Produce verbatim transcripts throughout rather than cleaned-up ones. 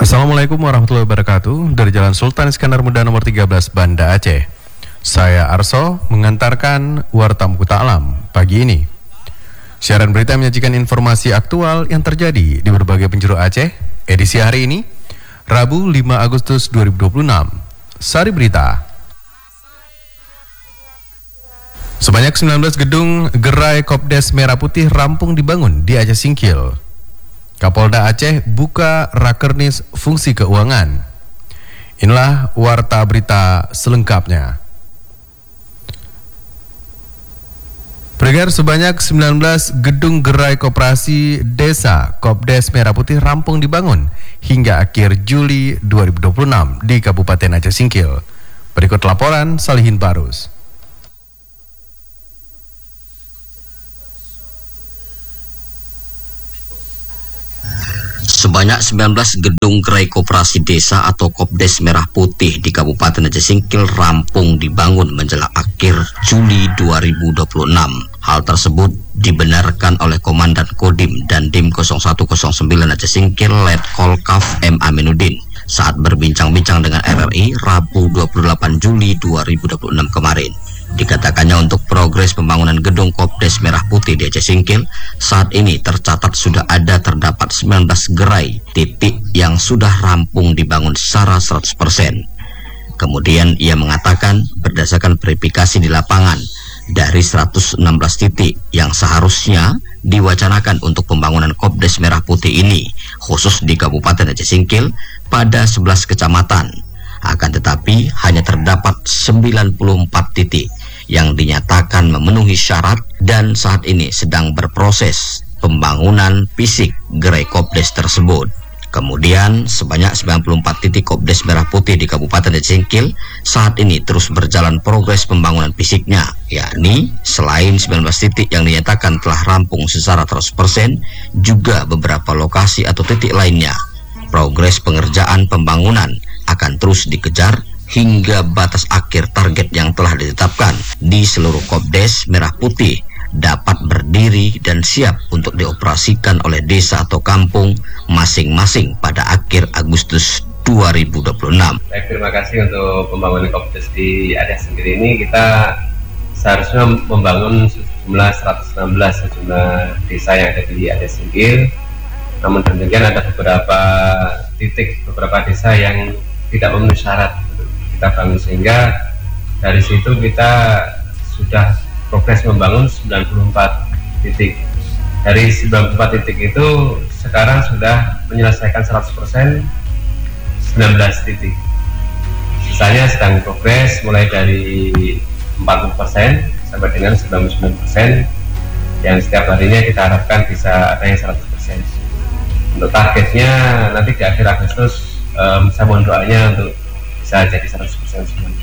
Assalamualaikum warahmatullahi wabarakatuh. Dari Jalan Sultan Iskandar Muda nomor tiga belas Banda Aceh, saya Arso mengantarkan Warta Mukuta Alam pagi ini. Siaran berita menyajikan informasi aktual yang terjadi di berbagai penjuru Aceh. Edisi hari ini, Rabu lima Agustus dua ribu dua puluh enam. Sari berita. Sebanyak sembilan belas gedung gerai Kopdes Merah Putih rampung dibangun di Aceh Singkil. Kapolda Aceh buka rakernis fungsi keuangan. Inilah warta berita selengkapnya. Peringkat sebanyak sembilan belas gedung gerai koperasi desa Kopdes Merah Putih rampung dibangun hingga akhir Juli dua ribu dua puluh enam di Kabupaten Aceh Singkil. Berikut laporan Salihin Barus. Sebanyak sembilan belas gedung gerai koperasi desa atau Kopdes Merah Putih di Kabupaten Aceh Singkil rampung dibangun menjelang akhir Juli dua ribu dua puluh enam. Hal tersebut dibenarkan oleh Komandan Kodim dan Dim nol satu nol sembilan Aceh Singkil Letkol Kaf M. Aminuddin saat berbincang-bincang dengan R R I Rabu dua puluh delapan Juli dua ribu dua puluh enam kemarin. Dikatakannya untuk progres pembangunan gedung Kopdes Merah Putih di Aceh Singkil, saat ini tercatat sudah ada terdapat sembilan belas gerai titik yang sudah rampung dibangun secara seratus persen. Kemudian ia mengatakan berdasarkan verifikasi di lapangan, dari seratus enam belas titik yang seharusnya diwacanakan untuk pembangunan Kopdes Merah Putih ini, khusus di Kabupaten Aceh Singkil pada sebelas kecamatan, akan tetapi hanya terdapat sembilan puluh empat titik yang dinyatakan memenuhi syarat dan saat ini sedang berproses pembangunan fisik gerai Kopdes tersebut. Kemudian sebanyak sembilan puluh empat titik Kopdes Merah Putih di Kabupaten Aceh Singkil saat ini terus berjalan progres pembangunan fisiknya, yakni selain sembilan belas titik yang dinyatakan telah rampung secara seratus persen, juga beberapa lokasi atau titik lainnya. Progres pengerjaan pembangunan akan terus dikejar hingga batas akhir target yang telah ditetapkan di seluruh Kopdes Merah Putih dapat berdiri dan siap untuk dioperasikan oleh desa atau kampung masing-masing pada akhir Agustus dua ribu dua puluh enam. Baik, terima kasih untuk pembangunan Kopdes di Aceh Singkil ini. Kita seharusnya membangun sejumlah seratus enam belas sejumlah desa yang ada di Aceh Singkil. Namun demikian ada beberapa titik, beberapa desa yang tidak memenuhi syarat kita bangun, sehingga dari situ kita sudah progres membangun sembilan puluh empat titik. Dari sembilan puluh empat titik itu sekarang sudah menyelesaikan seratus persen sembilan belas titik. Sisanya sedang progres mulai dari empat puluh persen sampai dengan sembilan puluh sembilan persen yang setiap harinya kita harapkan bisa ada yang seratus persen. Untuk targetnya nanti di akhir Agustus um, saya mohon doanya untuk bisa jadi seratus persen semuanya.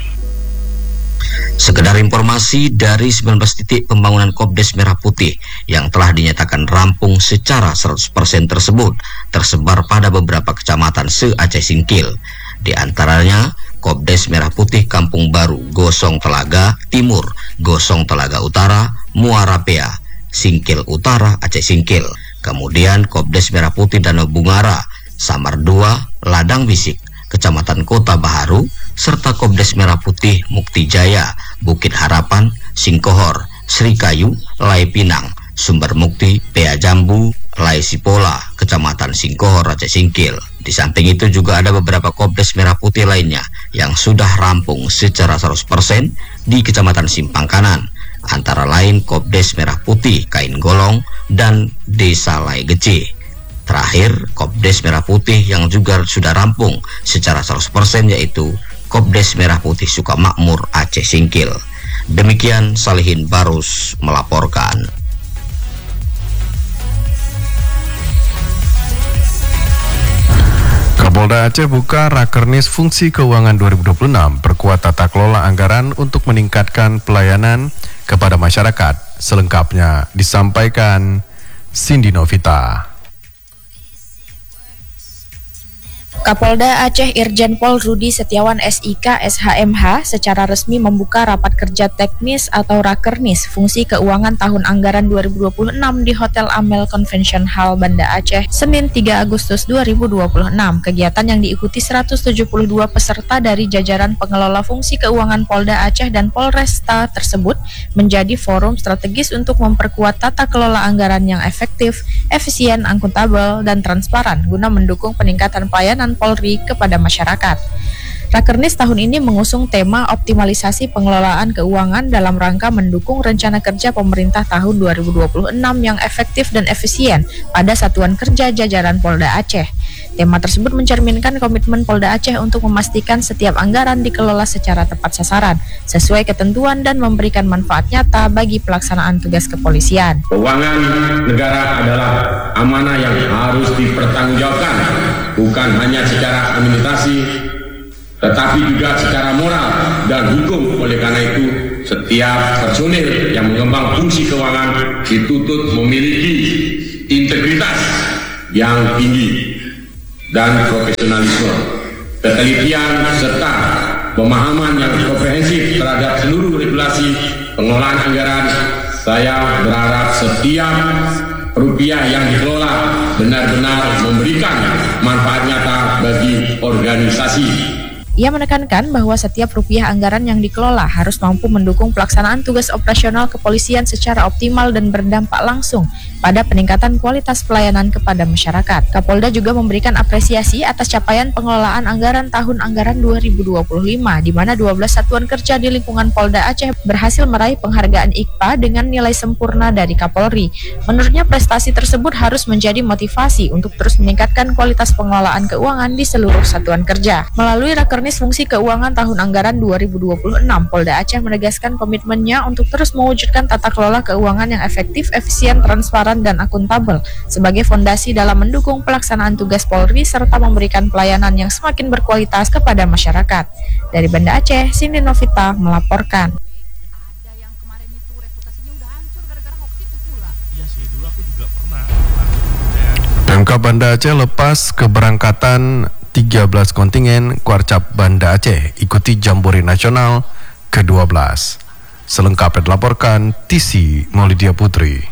Sekedar informasi, dari sembilan belas titik pembangunan Kopdes Merah Putih yang telah dinyatakan rampung secara seratus persen tersebut tersebar pada beberapa kecamatan se-Aceh Singkil. Di antaranya Kopdes Merah Putih Kampung Baru, Gosong Telaga Timur, Gosong Telaga Utara, Muara Pea, Singkil Utara, Aceh Singkil. Kemudian Kopdes Merah Putih Danau Bungara, Samar dua, Ladang Bisik, Kecamatan Kota Baharu, serta Kopdes Merah Putih Mukti Jaya, Bukit Harapan, Singkohor, Srikayu, Lai Pinang, Sumber Mukti, Pea Jambu, Lai Sipola, Kecamatan Singkohor, Aceh Singkil. Di samping itu juga ada beberapa Kopdes Merah Putih lainnya yang sudah rampung secara seratus persen di Kecamatan Simpang Kanan, antara lain Kopdes Merah Putih Kain Golong dan Desa Lai Gece. Terakhir, Kopdes Merah Putih yang juga sudah rampung secara seratus persen yaitu Kopdes Merah Putih Sukamakmur, Aceh Singkil. Demikian Salihin Barus melaporkan. Kapolda Aceh buka rakernis fungsi keuangan dua ribu dua puluh enam, perkuat tata kelola anggaran untuk meningkatkan pelayanan kepada masyarakat. Selengkapnya disampaikan Cindy Novita. Kapolda Aceh Irjen Pol Rudi Setiawan S I K S H M H secara resmi membuka rapat kerja teknis atau Rakernis fungsi keuangan tahun anggaran dua ribu dua puluh enam di Hotel Amel Convention Hall Banda Aceh, Senin tiga Agustus dua ribu dua puluh enam. Kegiatan yang diikuti seratus tujuh puluh dua peserta dari jajaran pengelola fungsi keuangan Polda Aceh dan Polresta tersebut menjadi forum strategis untuk memperkuat tata kelola anggaran yang efektif, efisien, akuntabel, dan transparan guna mendukung peningkatan pelayanan Polri kepada masyarakat. Rakernis tahun ini mengusung tema optimalisasi pengelolaan keuangan dalam rangka mendukung rencana kerja pemerintah tahun dua ribu dua puluh enam yang efektif dan efisien pada satuan kerja jajaran Polda Aceh. Tema tersebut mencerminkan komitmen Polda Aceh untuk memastikan setiap anggaran dikelola secara tepat sasaran, sesuai ketentuan dan memberikan manfaat nyata bagi pelaksanaan tugas kepolisian. Keuangan negara adalah amanah yang harus dipertanggungjawabkan, bukan hanya secara administrasi, tetapi juga secara moral dan hukum. Oleh karena itu, setiap personil yang mengembang fungsi keuangan dituntut memiliki integritas yang tinggi dan profesionalisme, ketelitian, serta pemahaman yang komprehensif terhadap seluruh regulasi pengelolaan anggaran. Saya berharap setiap rupiah yang dikelola benar-benar memberikan manfaat nyata bagi organisasi. Ia menekankan bahwa setiap rupiah anggaran yang dikelola harus mampu mendukung pelaksanaan tugas operasional kepolisian secara optimal dan berdampak langsung pada peningkatan kualitas pelayanan kepada masyarakat. Kapolda juga memberikan apresiasi atas capaian pengelolaan anggaran tahun anggaran dua ribu dua puluh lima, di mana dua belas satuan kerja di lingkungan Polda Aceh berhasil meraih penghargaan I K P A dengan nilai sempurna dari Kapolri. Menurutnya, prestasi tersebut harus menjadi motivasi untuk terus meningkatkan kualitas pengelolaan keuangan di seluruh satuan kerja. Melalui Rakernis fungsi keuangan tahun anggaran dua ribu dua puluh enam, Polda Aceh menegaskan komitmennya untuk terus mewujudkan tata kelola keuangan yang efektif, efisien, transparan, dan akuntabel sebagai fondasi dalam mendukung pelaksanaan tugas Polri serta memberikan pelayanan yang semakin berkualitas kepada masyarakat. Dari Banda Aceh, Cindy Novita melaporkan. Ada yang kemarin itu reputasinya udah hancur gara-gara hoax itu pula. Iya sih, dulu aku juga pernah. Pemkab Banda Aceh lepas keberangkatan tiga belas kontingen Kuarcap Banda Aceh ikuti Jambore Nasional ke dua belas. Selengkapnya dilaporkan T C Maulidia Putri.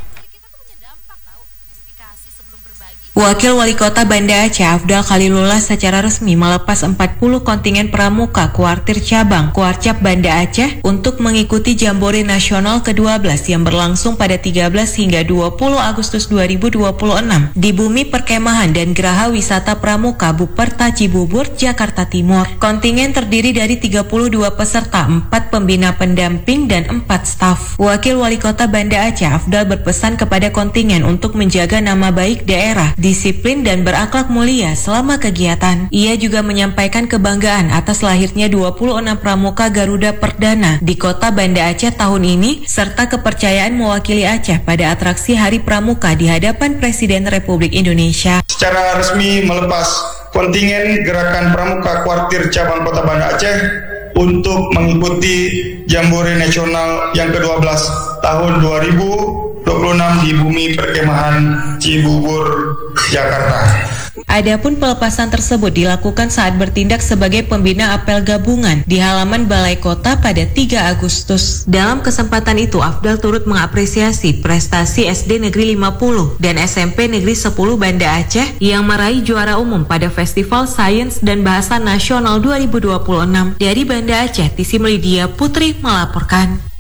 Wakil Wali Kota Banda Aceh Afdal Khalilullah secara resmi melepas empat puluh kontingen pramuka kuartir cabang Kuarcap Banda Aceh untuk mengikuti Jambore Nasional ke dua belas yang berlangsung pada tiga belas hingga dua puluh Agustus dua ribu dua puluh enam di Bumi Perkemahan dan Geraha Wisata Pramuka Buperta Cibubur, Jakarta Timur. Kontingen terdiri dari tiga puluh dua peserta, empat pembina pendamping dan empat staf. Wakil Wali Kota Banda Aceh Afdal berpesan kepada kontingen untuk menjaga nama baik daerah, disiplin dan berakhlak mulia selama kegiatan. Ia juga menyampaikan kebanggaan atas lahirnya dua puluh enam pramuka Garuda Perdana di kota Banda Aceh tahun ini, serta kepercayaan mewakili Aceh pada atraksi Hari Pramuka di hadapan Presiden Republik Indonesia. Secara resmi melepas kontingen Gerakan Pramuka Kuartir Cabang Kota Banda Aceh untuk mengikuti Jambore Nasional yang ke dua belas tahun dua ribu dua puluh enam di Bumi Perkemahan Cibubur, Jakarta. Adapun pelepasan tersebut dilakukan saat bertindak sebagai pembina apel gabungan di halaman Balai Kota pada tiga Agustus. Dalam kesempatan itu, Afdal turut mengapresiasi prestasi S D Negeri lima puluh dan S M P Negeri sepuluh Banda Aceh yang meraih juara umum pada Festival Sains dan Bahasa Nasional dua ribu dua puluh enam. Dari Banda Aceh, T C Maulidia Putri melaporkan.